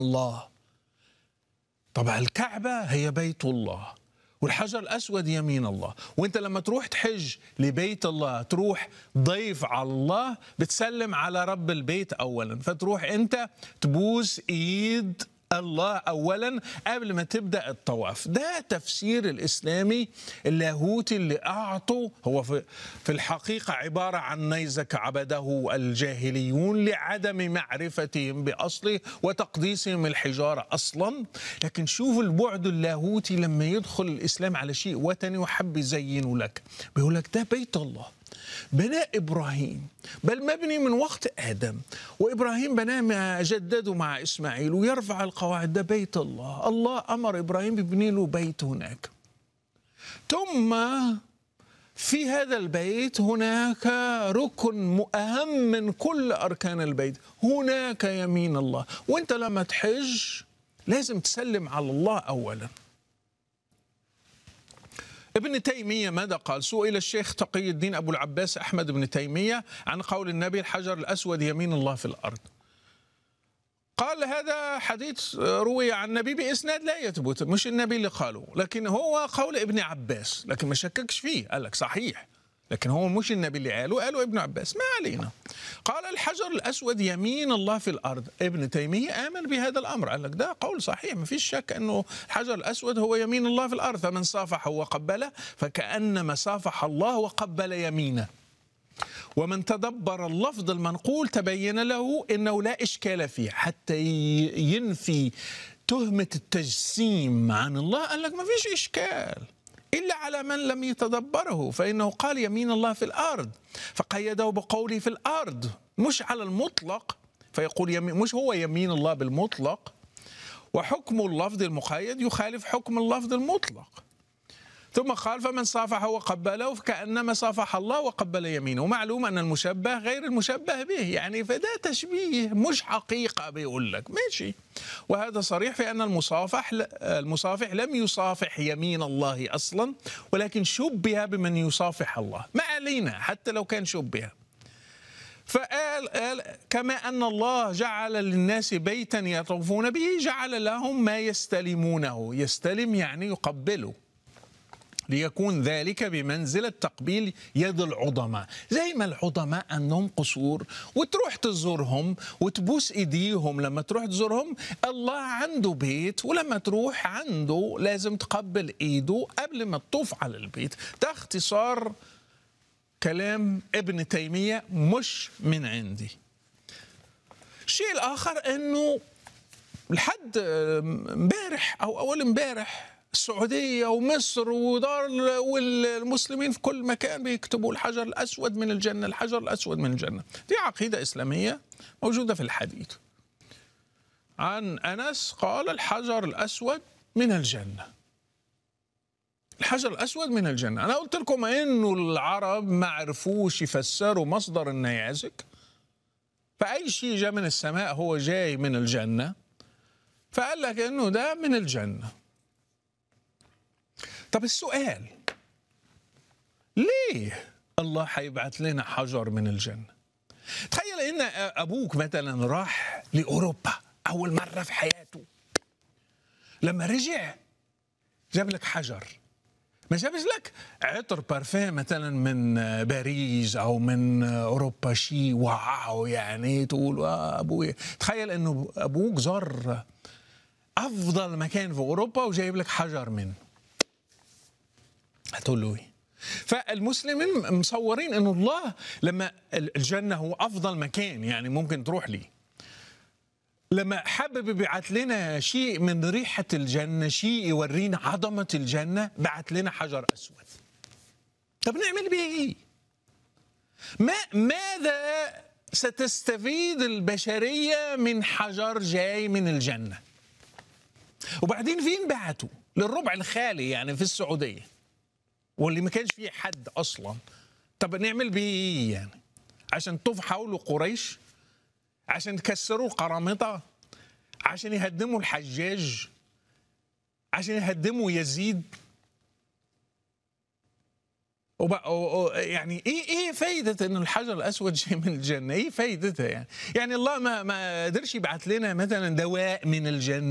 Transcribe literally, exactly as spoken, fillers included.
الله. طبعا الكعبة هي بيت الله، والحجر الأسود يمين الله. وانت لما تروح تحج لبيت الله، تروح ضيف على الله، بتسلم على رب البيت أولا، فتروح انت تبوس ايد الله أولا قبل ما تبدأ الطواف. ده تفسير الإسلامي اللاهوتي اللي أعطوا. هو في, في الحقيقة عبارة عن نيزك عبده الجاهليون لعدم معرفتهم بأصله وتقديسهم الحجارة أصلا. لكن شوف البعد اللاهوتي لما يدخل الإسلام على شيء وثني وحب يزينه لك، بيقول لك ده بيت الله بناء إبراهيم، بل مبني من وقت آدم، وإبراهيم بناه مع جدده مع إسماعيل ويرفع القواعد. ده بيت الله. الله أمر إبراهيم يبني له بيت هناك، ثم في هذا البيت هناك ركن أهم من كل أركان البيت، هناك يمين الله. وانت لما تحج لازم تسلم على الله أولا. ابن تيمية ماذا قال؟ سئل الشيخ تقي الدين أبو العباس أحمد بن تيمية عن قول النبي الحجر الأسود يمين الله في الأرض. قال هذا حديث روي عن النبي بإسناد لا يثبت، مش النبي اللي قاله، لكن هو قول ابن عباس، لكن ما شككش فيه، قال لك صحيح، لكن هو مش النبي اللي قاله، قاله ابن عباس، ما علينا. قال الحجر الأسود يمين الله في الأرض. ابن تيمية آمن بهذا الأمر، قال لك ده قول صحيح، ما فيش شك أنه الحجر الأسود هو يمين الله في الأرض، فمن صافحه وقبله فكأنما صافح الله وقبل يمينه. ومن تدبر اللفظ المنقول تبين له أنه لا إشكال فيه، حتى ينفي تهمة التجسيم عن الله، قال لك ما فيش إشكال إلا على من لم يتدبره، فإنه قال يمين الله في الأرض فقيده بقوله في الأرض مش على المطلق، فيقول يمين، مش هو يمين الله بالمطلق، وحكم اللفظ المقيد يخالف حكم اللفظ المطلق. ثم قال فمن صافحه وقبله فكأنما صافح الله وقبل يمينه. ومعلوم أن المشبه غير المشبه به، يعني فده تشبيه مش حقيقة، بيقول لك ماشي. وهذا صريح في أن المصافح المصافح لم يصافح يمين الله أصلا، ولكن شبه بمن يصافح الله. ما علينا حتى لو كان شبه. فقال قال كما أن الله جعل للناس بيتا يطوفون به جعل لهم ما يستلمونه. يستلم يعني يقبله، ليكون ذلك بمنزلة تقبيل يد العظماء. زي ما العظماء عندهم قصور وتروح تزورهم وتبوس إيديهم، لما تروح تزورهم الله عنده بيت، ولما تروح عنده لازم تقبل إيده قبل ما تطوف على البيت. ده اختصار كلام ابن تيمية مش من عندي. الشيء الآخر أنه لحد امبارح أو أول امبارح السعودية ومصر ودار والمسلمين في كل مكان بيكتبوا الحجر الأسود من الجنة، الحجر الأسود من الجنة. دي عقيدة إسلامية موجودة في الحديث عن أنس قال الحجر الأسود من الجنة، الحجر الأسود من الجنة. أنا قلت لكم إنه العرب ما عرفوش يفسروا مصدر النيازك، فأي شيء جاء من السماء هو جاي من الجنة، فقال لك إنه ده من الجنة. طب السؤال، ليه الله حيبعث لنا حجر من الجنة؟ تخيل إن أبوك مثلا راح لأوروبا أول مرة في حياته، لما رجع جاب لك حجر، ما جابش لك عطر بارفان مثلا من باريس أو من أوروبا شيء واو يعني تقول أبوي. تخيل إنه أبوك زار أفضل مكان في أوروبا وجايب لك حجر منه، هتقول له ايه؟ فالمسلمين مصورين انه الله لما الجنه هو افضل مكان يعني ممكن تروح ليه، لما حابب يبعث لنا شيء من ريحه الجنه، شيء يورينا عظمه الجنه، بعث لنا حجر اسود. طب نعمل بيه ايه؟ ما ماذا ستستفيد البشريه من حجر جاي من الجنه؟ وبعدين فين بعتوا؟ للربع الخالي يعني في السعوديه، واللي ما كانش فيه حد أصلا. طب نعمل بيه إيه يعني؟ عشان طوف حوله قريش؟ عشان يكسروا القرامطة؟ عشان يهدموا الحجاج؟ عشان يهدموا يزيد؟ وب- و- و- يعني ايه ايه فايده ان الحجر الاسود شيء من الجنه؟ ايه فايدتها يعني؟ يعني الله ما ما قدرش يبعت لنا مثلا دواء من الجنه؟